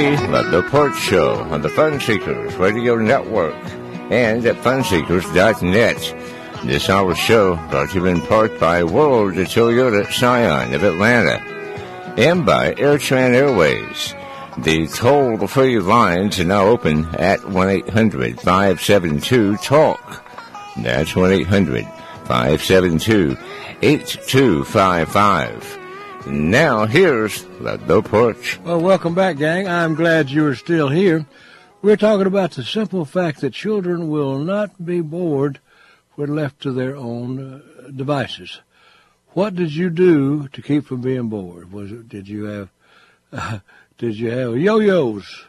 The Porch Show on the Fun Seekers Radio Network and at funseekers.net. This hour's show brought to you in part by World Toyota Scion of Atlanta and by AirTran Airways. The toll-free lines are now open at 1-800-572-TALK. That's 1-800-572-8255. Now, here's The Porch. Well, welcome back, gang. I'm glad you're still here. We're talking about the simple fact that children will not be bored when left to their own devices. What did you do to keep from being bored? Did you have yo-yos?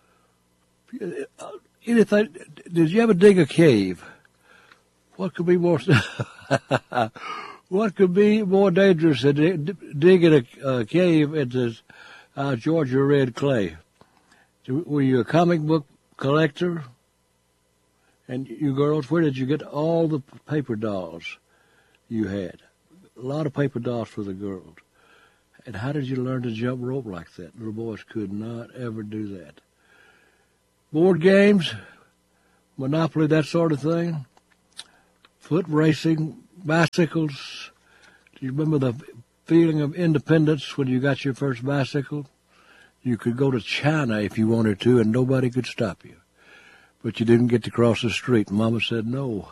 Anything? Did you ever dig a cave? What could be more? What could be more dangerous than digging a cave into Georgia red clay? Were you a comic book collector? And you girls, where did you get all the paper dolls you had? A lot of paper dolls for the girls. And how did you learn to jump rope like that? Little boys could not ever do that. Board games, Monopoly, that sort of thing. Foot racing, bicycles. Do you remember the feeling of independence when you got your first bicycle? You could go to China if you wanted to, and nobody could stop you. But you didn't get to cross the street. Mama said no.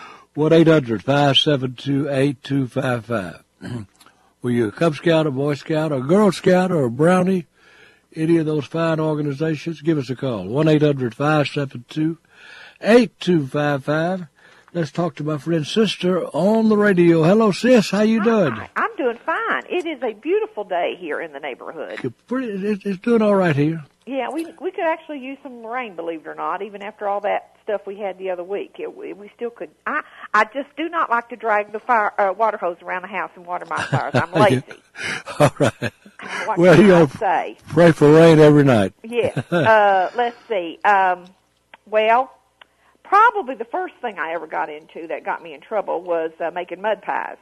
1-800-572-8255. Were you a Cub Scout, a Boy Scout, a Girl Scout, or a Brownie? Any of those fine organizations? Give us a call. 1-800-572-8255. Let's talk to my friend's sister on the radio. Hello, sis. How you doing? Hi, I'm doing fine. It is a beautiful day here in the neighborhood. It's doing all right here. Yeah, we could actually use some rain, believe it or not, even after all that stuff we had the other week. We still could. I just do not like to drag the water hose around the house and water my flowers. I'm lazy. All right. Well, you say. Pray for rain every night. Yes. Let's see. Well, probably the first thing I ever got into that got me in trouble was making mud pies.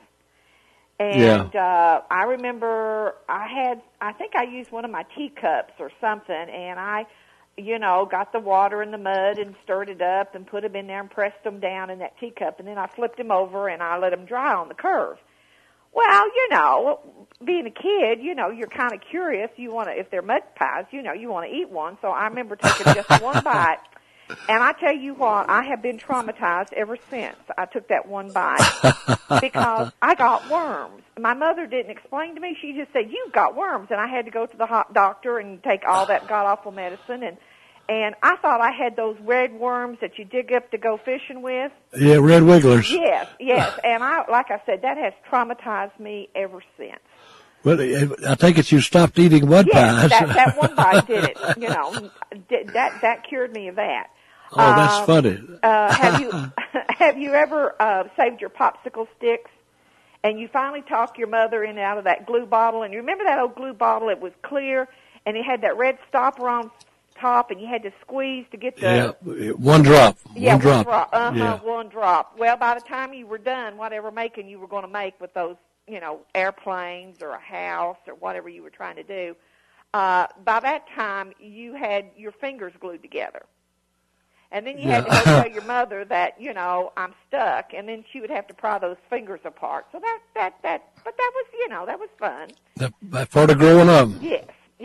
And I remember I think I used one of my teacups or something, and I, got the water in the mud and stirred it up and put them in there and pressed them down in that teacup, and then I flipped them over and I let them dry on the curve. Well, being a kid, you're kind of curious. You want to, if they're mud pies, you want to eat one. So I remember taking just one bite. And I tell you what, I have been traumatized ever since I took that one bite because I got worms. My mother didn't explain to me. She just said, "You've got worms." And I had to go to the doctor and take all that god-awful medicine. And I thought I had those red worms that you dig up to go fishing with. Yeah, red wigglers. Yes. And like I said, that has traumatized me ever since. Well, I take it you stopped eating mud pies. Yes, that one bite did it. That cured me of that. Oh, that's funny. Have you ever saved your popsicle sticks and you finally talked your mother in out of that glue bottle? And you remember that old glue bottle? It was clear and it had that red stopper on top, and you had to squeeze to get the one drop. One drop. One drop. Well, by the time you were done, whatever making you were going to make with those, airplanes or a house or whatever you were trying to do, by that time you had your fingers glued together. And then you had to go tell your mother that, I'm stuck, and then she would have to pry those fingers apart. So but that was, that was fun. That part of growing up. Yes.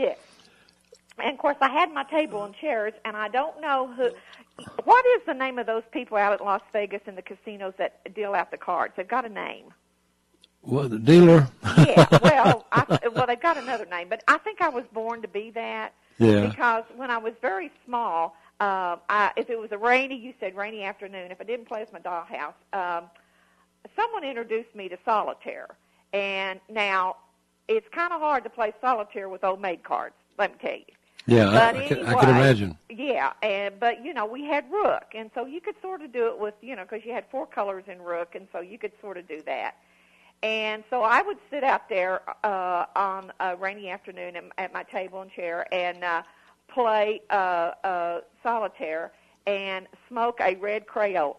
And of course, I had my table and chairs, and I don't know what is the name of those people out at Las Vegas in the casinos that deal out the cards? They've got a name. Well, the dealer. Yeah, well, they've got another name, but I think I was born to be that. Yeah. Because when I was very small, if it was you said rainy afternoon. If I didn't play with my dollhouse, someone introduced me to solitaire. And now, it's kind of hard to play solitaire with old maid cards, let me tell you. Yeah, I can imagine. Yeah, but we had Rook, and so you could sort of do it with, because you had 4 colors in Rook, and so you could sort of do that. And so I would sit out there on a rainy afternoon at my table and chair and play solitaire and smoke a red crayon.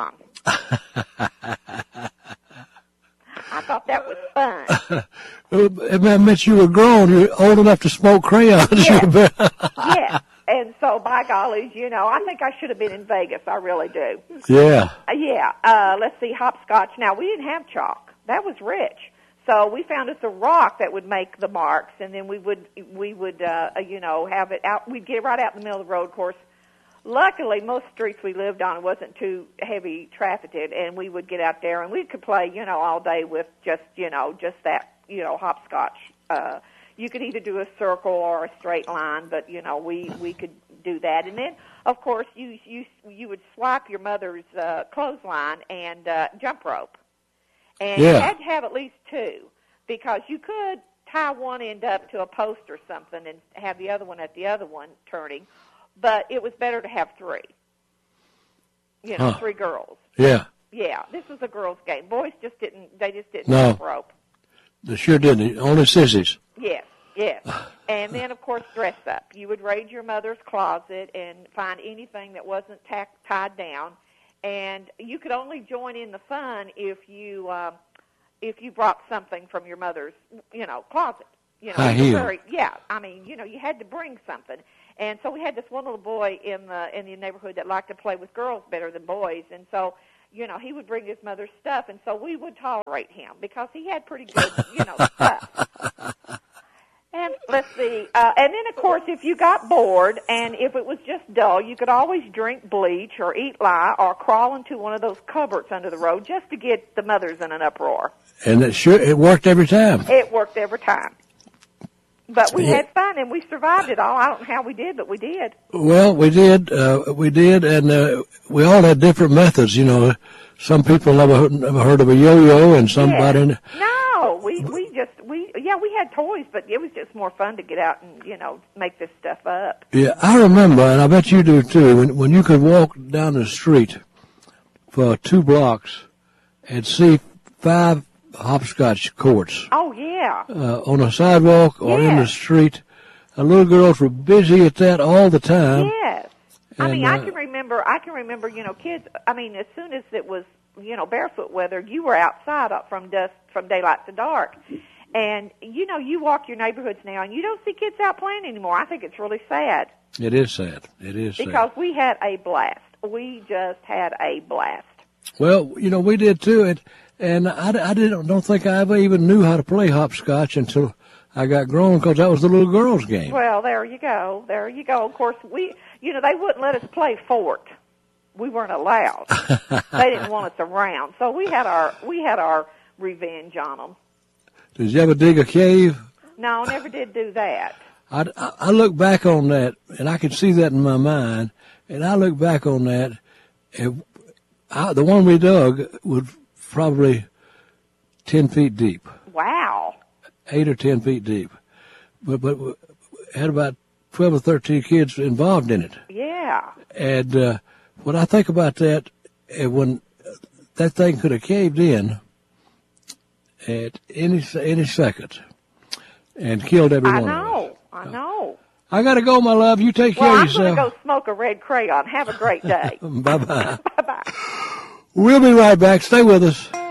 I thought that was fun. It meant you were grown. You're old enough to smoke crayons. Yes. by gollies, I think I should have been in Vegas. I really do. Yeah. Let's see, hopscotch. Now, we didn't have chalk. That was rich. So we found us a rock that would make the marks, and then we would have it out. We'd get it right out in the middle of the road. Of course, luckily, most streets we lived on wasn't too heavy trafficked, and we would get out there and we could play, all day with just that, hopscotch. You could either do a circle or a straight line, but we could do that. And then, of course, you would swap your mother's clothesline and jump rope. And you had to have at least two, because you could tie one end up to a post or something and have the other one at the other one turning, but it was better to have three. 3 girls. Yeah. Yeah, this was a girls' game. Boys just didn't no. jump rope. They sure didn't. Only sissies. Yes. And then, of course, dress up. You would raid your mother's closet and find anything that wasn't tied down. And you could only join in the fun if you brought something from your mother's, closet. High heel. You had to bring something. And so we had this one little boy in the neighborhood that liked to play with girls better than boys. And so, he would bring his mother's stuff, and so we would tolerate him because he had pretty good, stuff. And let's see. And then, of course, if you got bored and if it was just dull, you could always drink bleach or eat lye or crawl into one of those cupboards under the road just to get the mothers in an uproar. And it worked every time. It worked every time. But we had fun, and we survived it all. I don't know how we did, but we did. Well, we did, and we all had different methods. Some people never heard of a yo-yo, and somebody. Yes. No, we had toys, but it was just more fun to get out and make this stuff up. Yeah, I remember, and I bet you do too. When you could walk down the street for 2 blocks and see 5 hopscotch courts. Oh, yeah. On a sidewalk or in the street. Little girls were busy at that all the time. Yes. And, I can remember, kids, as soon as it was, barefoot weather, you were outside from daylight to dark. And, you walk your neighborhoods now and you don't see kids out playing anymore. I think it's really sad. It is sad. It is sad. Because we had a blast. We just had a blast. Well, we did too. And I don't think I ever even knew how to play hopscotch until I got grown, because that was the little girls' game. Well, there you go. Of course, they wouldn't let us play fort. We weren't allowed. They didn't want us around, so we had our revenge on them. Did you ever dig a cave? No, never did do that. I look back on that, and I can see that in my mind. And I look back on that, and the one we dug was probably 10 feet deep. Wow. 8 or 10 feet deep. But had about 12 or 13 kids involved in it. Yeah. And when I think about that, when that thing could have caved in at any second and killed every one of us. I know. I got to go, my love. You take care of yourself. I'm going to go smoke a red crayon. Have a great day. Bye-bye. Bye-bye. We'll be right back. Stay with us.